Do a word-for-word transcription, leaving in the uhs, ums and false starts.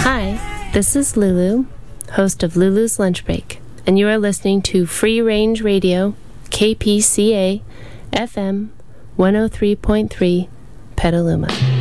Hi, this is Lulu, host of Lulu's Lunch Break, and you are listening to Free Range Radio, K P C A, F M one oh three point three, Petaluma.